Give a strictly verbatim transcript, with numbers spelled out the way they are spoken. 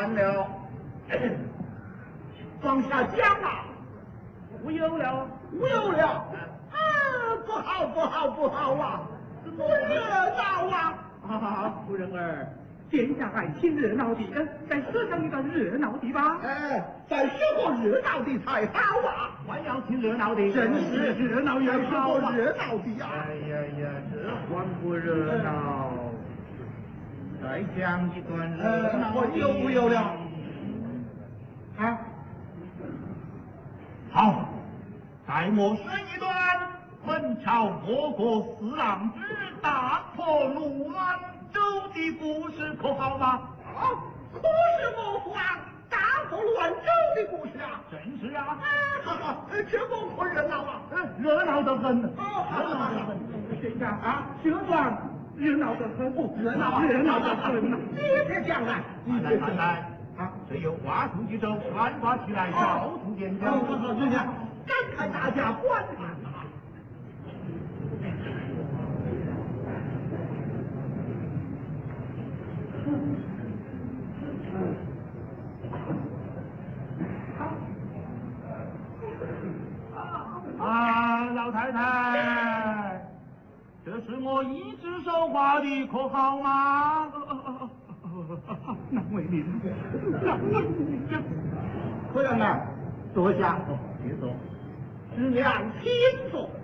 完了。 往下讲啊， 无有了， 无有了。啊，不好不好不好啊！怎么热闹啊？ 啊，夫人儿。天下爱听热闹的，在设上一个热闹的吧？ 哎，在什么热闹的才好啊？ 还要听热闹的， 真是热闹越好啊！热闹的呀！ 哎呀呀，这还不热闹？再讲一段热闹的。 我有不有了？ 啊，好，待我说一段本朝莫过四郎之大破怒满洲的故事，可好吗？ 好，可是莫妨大破乱州的故事啊！ 正是啊！ 哈哈，这么可热闹啊！ 热闹得很， 哦， 热闹得很。谁家啊？这段热闹得很， 热闹热闹得很。 你别讲了， 你别讲来。啊，只有挖出去州，传发起来，到处演讲。 好好好，人家赶快大家观看啊！ 啊，老太太，这是我一只手画的，可好吗？难为您，难为您呀！ 夫人啊，坐下， 别走。 质量请坐。